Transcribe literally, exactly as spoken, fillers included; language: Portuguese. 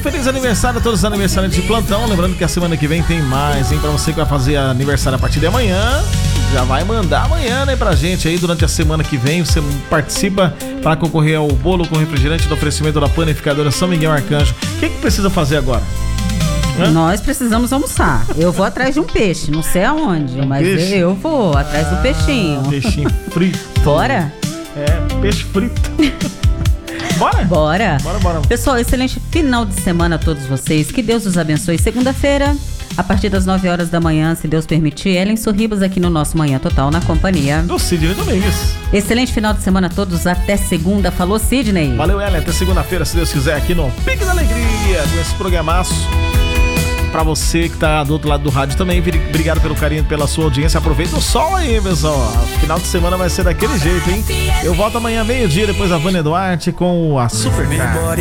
feliz aniversário a todos os aniversariantes de plantão. Lembrando que a semana que vem tem mais, hein? Pra você que vai fazer aniversário a partir de amanhã, já vai mandar amanhã, né, pra gente aí durante a semana que vem. Você participa para concorrer ao bolo com refrigerante do oferecimento da Panificadora São Miguel Arcanjo. O que, que precisa fazer agora? Hã? Nós precisamos almoçar. Eu vou atrás de um peixe, não sei aonde, um mas peixe? eu vou atrás do peixinho. Peixinho frito. Bora? É, peixe frito. Bora? Bora. Bora, bora. Pessoal, excelente final de semana a todos vocês. Que Deus os abençoe. Segunda-feira, a partir das nove horas da manhã, se Deus permitir, Ellen Sorribas aqui no nosso Manhã Total, na companhia do Sidney Domingues. Excelente final de semana a todos. Até segunda. Falou, Sidney. Valeu, Ellen. Até segunda-feira, se Deus quiser, aqui no Pique da Alegria, com esse programaço. Pra você que tá do outro lado do rádio também, obrigado pelo carinho, pela sua audiência. Aproveita o sol aí, pessoal. Final de semana vai ser daquele jeito, hein? Eu volto amanhã, meio-dia, depois a Vânia Duarte com a Supercar.